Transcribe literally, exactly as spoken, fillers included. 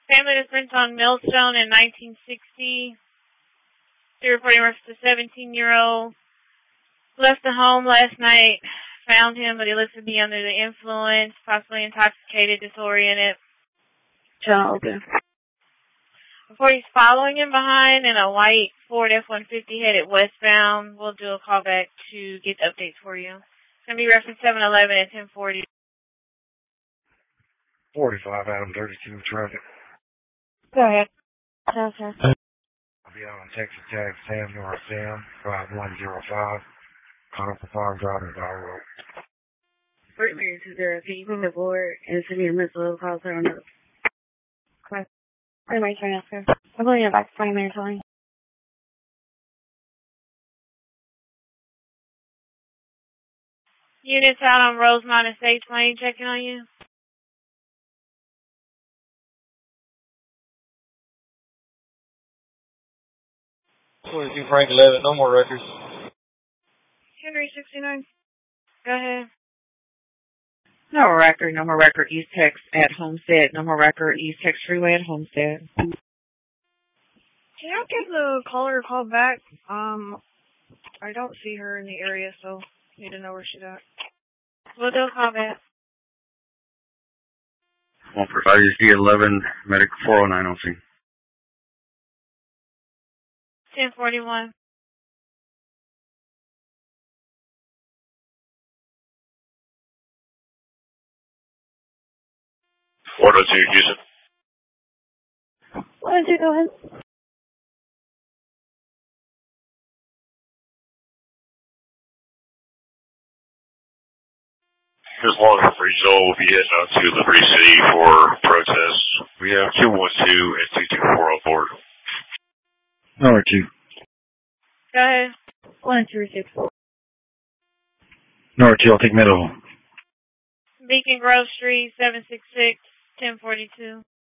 Family that's been on Millstone in nineteen sixty. They're reporting reference to seventeen-year-old. Left the home last night. Found him, but he looks to be under the influence, possibly intoxicated, disoriented. Channel open. Before he's following him behind in a white Ford F one fifty headed westbound, we'll do a call back to get updates for you. It's going to be reference seven eleven at ten forty. forty-five, Adam thirty-two, traffic. Go ahead. Okay. I'll be out on Texas Tag, Sam North Sam, five one zero five. Connor for Farm Driving Valley Road. Fort Mary two zero, can you move the board and send me a missile of calls on the correct? Where am I trying to ask her? I'm going to back to twenty minutes line. Units out on Rosemont Estates Lane checking on you. twenty-two Frank eleven, no more records. Henry sixty-nine. Go ahead. No more record, no more record, East Tex at Homestead. No more record, East Tex Freeway at Homestead. Can I give the caller a call back? Um, I don't see her in the area, so need to know where she's at. We'll do a call back. One for I D eleven, medic four oh nine on scene. ten forty-one. one oh two, Houston. one oh two, go ahead. Here's Long Regional will be heading out to Liberty City for protests. We have two one two and two two four on board. Number two. Go ahead. one two six. Number two, I'll take middle. Beacon Grove Street, seven six six, ten forty-two.